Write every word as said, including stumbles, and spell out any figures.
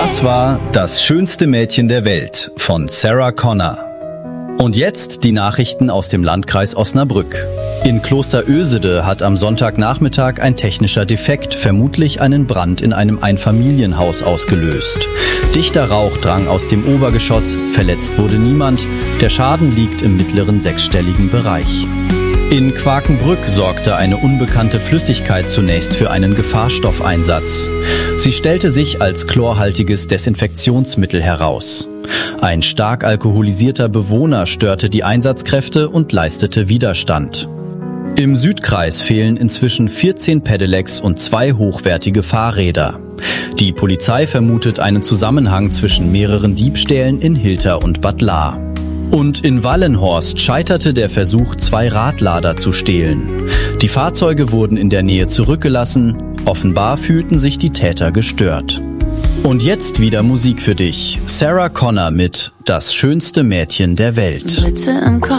Das war Das schönste Mädchen der Welt von Sarah Connor. Und jetzt die Nachrichten aus dem Landkreis Osnabrück. In Kloster Ösede hat am Sonntagnachmittag ein technischer Defekt vermutlich einen Brand in einem Einfamilienhaus ausgelöst. Dichter Rauch drang aus dem Obergeschoss, verletzt wurde niemand. Der Schaden liegt im mittleren sechsstelligen Bereich. In Quakenbrück sorgte eine unbekannte Flüssigkeit zunächst für einen Gefahrstoffeinsatz. Sie stellte sich als chlorhaltiges Desinfektionsmittel heraus. Ein stark alkoholisierter Bewohner störte die Einsatzkräfte und leistete Widerstand. Im Südkreis fehlen inzwischen vierzehn Pedelecs und zwei hochwertige Fahrräder. Die Polizei vermutet einen Zusammenhang zwischen mehreren Diebstählen in Hilter und Bad Lahr. Und in Wallenhorst scheiterte der Versuch, zwei Radlader zu stehlen. Die Fahrzeuge wurden in der Nähe zurückgelassen. Offenbar fühlten sich die Täter gestört. Und jetzt wieder Musik für dich. Sarah Connor mit Das schönste Mädchen der Welt. Blitze im Kopf.